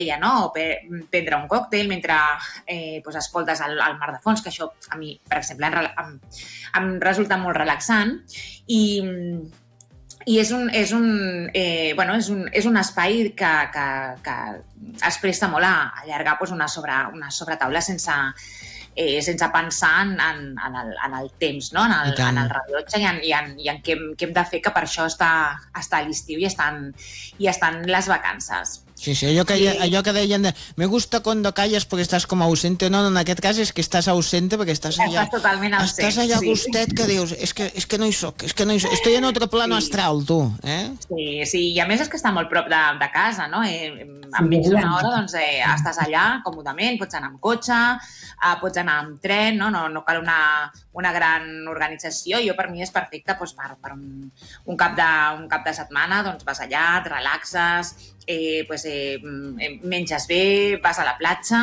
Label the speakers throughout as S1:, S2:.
S1: no? O prendre un còctel mentre escoltes el mar de fons, que això a mi, per exemple, em resulta molt relaxant. I és un espai que es presta molt a allargar una sobretaula sense pensar en el temps, no? en el rellotge i en què hem de fer, que per això està a l'estiu i estan les vacances.
S2: Sí, allò que deien de me gusta cuando callas porque estás com ausente. No, en aquest cas és que estàs ausente perquè estàs allà.
S1: Estàs totalment ausent.
S2: Estàs allà gustet que dius, és que no hi soc, estoy en otro plano astral, tu.
S1: Sí, i a més és que està molt prop de casa, no? Enmig d'una hora, doncs, estàs allà còmodament, pots anar amb cotxe, pots anar amb tren, no cal una gran organització. Jo, per mi, és perfecte per un cap de setmana, doncs vas allà, et relaxes, menges bé, vas a la platja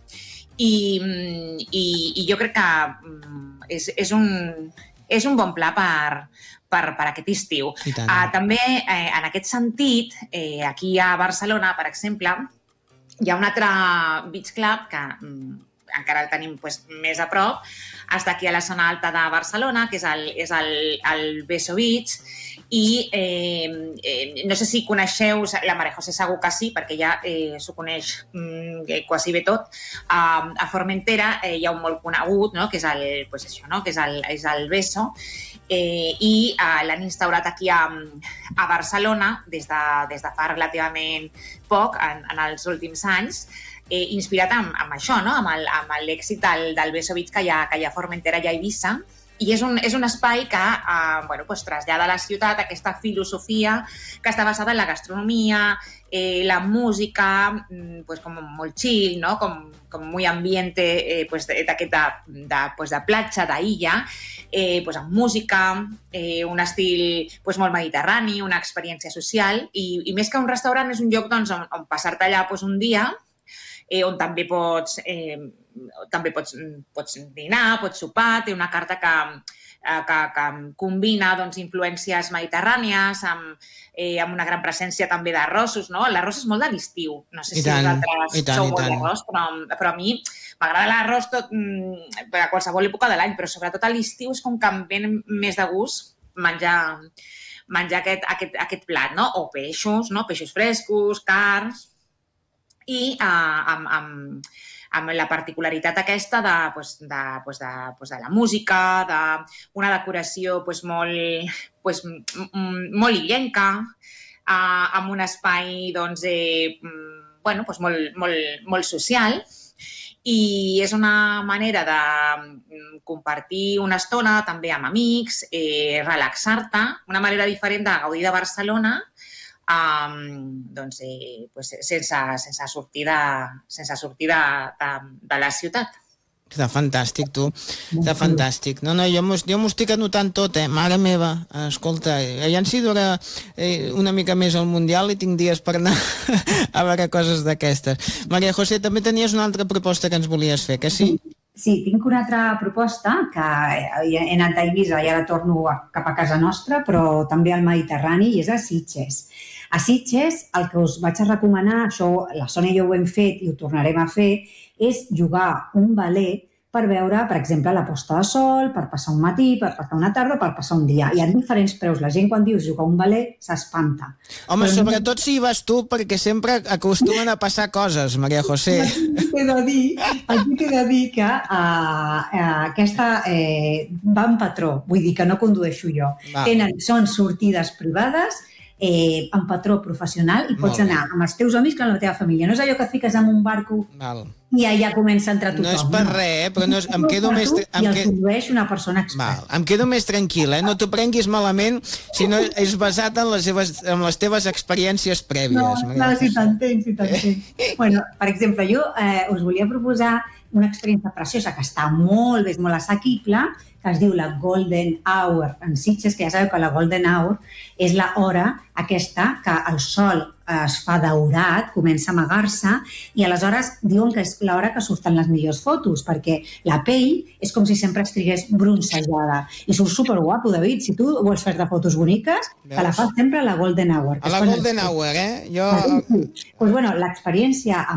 S1: i jo crec que és un bon pla per aquest estiu. També, en aquest sentit, aquí a Barcelona, per exemple, hi ha un altre beach club que encara el tenim més a prop, està aquí a la zona alta de Barcelona, que és el Beso Beach, i no sé si coneixeu, la Maria José segur que sí, perquè ja s'ho coneix quasi bé tot. A Formentera hi ha un molt conegut, no? que és el Beso, i l'han instaurat aquí a Barcelona des de fa relativament poc, en els últims anys, inspirat amb això, no? amb l'èxit del Beso Beach que hi ha a Formentera i a Eivissa. I és un espai que trasllada a la ciutat aquesta filosofia que està basada en la gastronomia, la música, com molt chill, no? com muy ambiente de platja, d'illa, amb música, un estil molt mediterrani, una experiència social, i més que un restaurant és un lloc on passar-te allà un dia, on també pots dinar, pots sopar, té una carta que combina influències mediterrànies amb una gran presència també d'arrossos, no? L'arròs és molt de l'estiu, no sé si vosaltres sou molt d'arròs, però a mi m'agrada l'arròs a qualsevol època de l'any, però sobretot a l'estiu és com que em ve més de gust menjar aquest plat, no? O peixos frescos, carns, i amb la particularitat aquesta de la música, d'una decoració molt illenca, amb un espai molt social, i és una manera de compartir una estona també amb amics, relaxar-te, una manera diferent de gaudir de Barcelona, sense sortir de la ciutat.
S2: Està fantàstic, tu. Està fantàstic. No, jo m'ho estic anotant tot, mare meva. Escolta, ja si dura una mica més el Mundial i tinc dies per anar a veure coses d'aquestes. Maria José, també tenies una altra proposta que ens volies fer, que sí?
S3: Sí, tinc una altra proposta que he anat a Eivissa i ara torno cap a casa nostra, però també al Mediterrani, i és a Sitges. A Sitges, el que us vaig a recomanar, això la Sònia i jo ho hem fet i ho tornarem a fer, és jugar un ballet per veure, per exemple, la posta de sol, per passar un matí, per passar una tarda o per passar un dia. Hi ha diferents preus. La gent, quan dius jugar un ballet, s'espanta.
S2: Home, sobretot si hi vas tu, perquè sempre acostumen a passar coses, Maria José.
S3: Aquí t'he de dir que aquesta va en patró, vull dir que no condueixo jo. Són sortides privades, en patró professional, i pots anar amb els teus amics que amb la teva família. No és allò que et fiques en un barco i allà comença a entrar tothom.
S2: No és per res, però em quedo més...
S3: I el condueix una persona experta.
S2: Em quedo més tranquil, no t'ho prenguis malament, sinó és basat en les teves experiències prèvies.
S3: No, si t'entenc. Bueno, per exemple, jo us volia proposar una experiència preciosa que està molt bé, molt assequible, que es diu la Golden Hour en Sitges, que ja sabeu que la Golden Hour és l'hora aquesta que el sol es fa daurat, comença a amagar-se, i aleshores diuen que és l'hora que surten les millors fotos, perquè la pell és com si sempre estigués bronzejada. I surt superguapo, David. Si tu vols fer-te fotos boniques, te la fas sempre a la Golden Hour.
S2: A la Golden Hour, Jo...
S3: Pues bueno, l'experiència